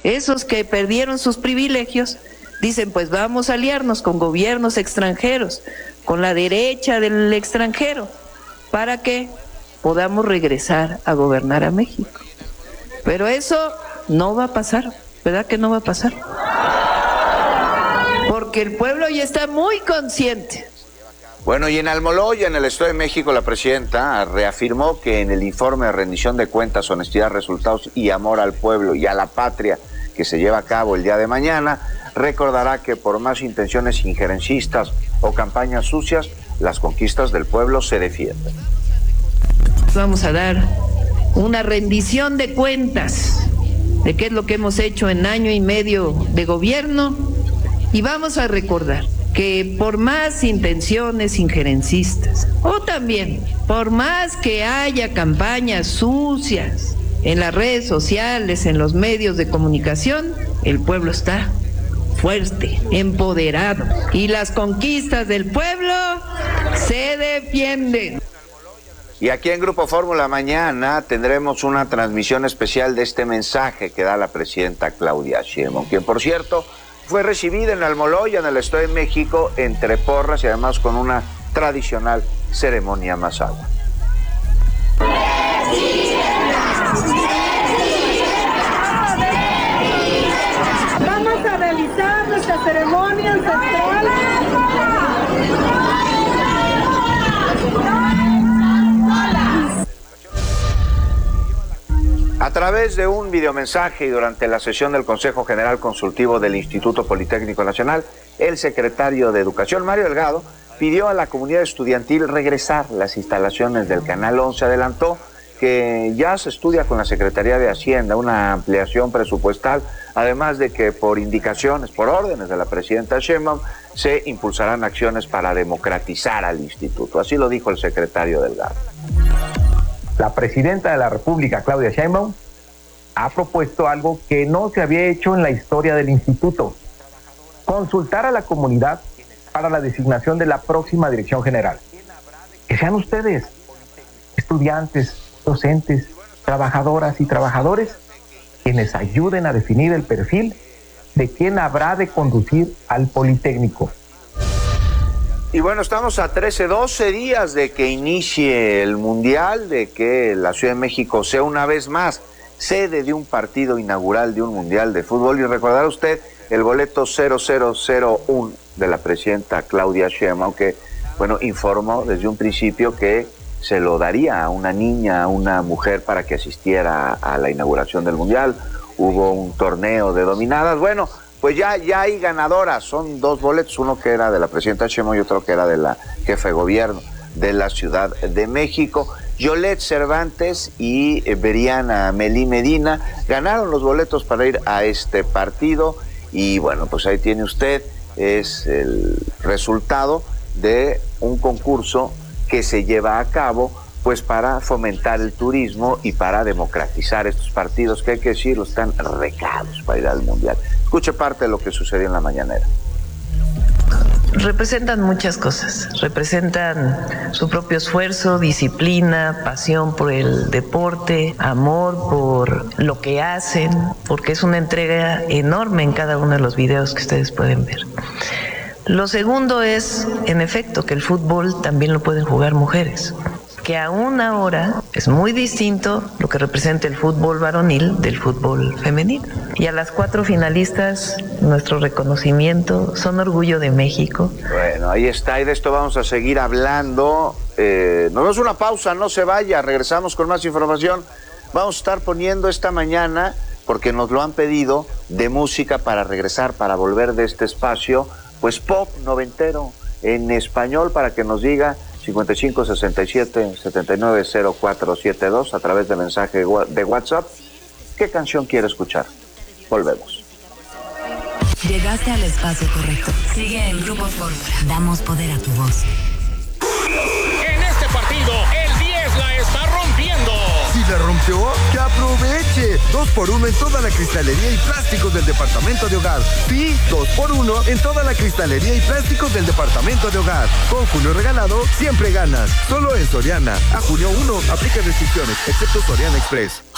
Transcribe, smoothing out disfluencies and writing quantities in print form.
Esos que perdieron sus privilegios dicen, pues vamos a aliarnos con gobiernos extranjeros, con la derecha del extranjero, para que podamos regresar a gobernar a México. Pero eso no va a pasar, ¿verdad que no va a pasar? Porque el pueblo ya está muy consciente. Bueno, y en Almoloya, en el Estado de México, la presidenta reafirmó que en el informe de rendición de cuentas, honestidad, resultados y amor al pueblo y a la patria que se lleva a cabo el día de mañana, recordará que por más intenciones injerencistas o campañas sucias, las conquistas del pueblo se defienden. Vamos a dar una rendición de cuentas de qué es lo que hemos hecho en año y medio de gobierno y vamos a recordar que por más intenciones injerencistas o también por más que haya campañas sucias en las redes sociales, en los medios de comunicación, el pueblo está fuerte, empoderado y las conquistas del pueblo se defienden. Y aquí en Grupo Fórmula mañana tendremos una transmisión especial de este mensaje que da la presidenta Claudia Sheinbaum, quien por cierto fue recibida en Almoloya, en el Estado de México, entre porras y además con una tradicional ceremonia masada. Vamos a realizar nuestra ceremonia ancestral. A través de un videomensaje y durante la sesión del Consejo General Consultivo del Instituto Politécnico Nacional, el secretario de Educación, Mario Delgado, pidió a la comunidad estudiantil regresar las instalaciones del Canal 11. Adelantó que ya se estudia con la Secretaría de Hacienda una ampliación presupuestal, además de que por indicaciones, por órdenes de la presidenta Sheinbaum, se impulsarán acciones para democratizar al instituto. Así lo dijo el secretario Delgado. La presidenta de la República, Claudia Sheinbaum, ha propuesto algo que no se había hecho en la historia del instituto: consultar a la comunidad para la designación de la próxima dirección general. Que sean ustedes, estudiantes, docentes, trabajadoras y trabajadores, quienes ayuden a definir el perfil de quién habrá de conducir al Politécnico. Y bueno, estamos a 12 días de que inicie el Mundial, de que la Ciudad de México sea una vez más sede de un partido inaugural de un Mundial de Fútbol. Y recordará usted el boleto 0001 de la presidenta Claudia Sheinbaum, aunque, bueno, informó desde un principio que se lo daría a una niña, a una mujer para que asistiera a la inauguración del Mundial. Hubo un torneo de dominadas. Bueno, pues ya hay ganadoras, son 2 boletos, uno que era de la presidenta Sheinbaum y otro que era de la jefa de gobierno de la Ciudad de México. Yolette Cervantes y Veriana Melí Medina ganaron los boletos para ir a este partido y bueno, pues ahí tiene usted, es el resultado de un concurso que se lleva a cabo pues para fomentar el turismo y para democratizar estos partidos que hay que decirlo, están recados para ir al Mundial. Escuche parte de lo que sucedió en la mañanera. Representan muchas cosas, representan su propio esfuerzo, disciplina, pasión por el deporte, amor por lo que hacen, porque es una entrega enorme en cada uno de los videos que ustedes pueden ver. Lo segundo es, en efecto, que el fútbol también lo pueden jugar mujeres, que aún ahora es muy distinto lo que representa el fútbol varonil del fútbol femenino. Y a las 4 finalistas, nuestro reconocimiento, son orgullo de México. Bueno, ahí está, y de esto vamos a seguir hablando. Nos damos una pausa, no se vaya, regresamos con más información. Vamos a estar poniendo esta mañana, porque nos lo han pedido, de música para regresar, para volver de este espacio, pues pop noventero en español, para que nos diga 55 67 79 0472 a través de mensaje de WhatsApp qué canción quiere escuchar. Volvemos. Llegaste al espacio correcto. Sigue en Grupo Fórmula. Damos poder a tu voz. En este partido, el 10 la está rompiendo. Si la rompió, ¡que aproveche! 2x1 en toda la cristalería y plásticos del departamento de hogar. Sí, 2x1 en toda la cristalería y plásticos del departamento de hogar. Con Junio regalado, siempre ganas. Solo en Soriana. A junio 1, aplica restricciones, excepto Soriana Express.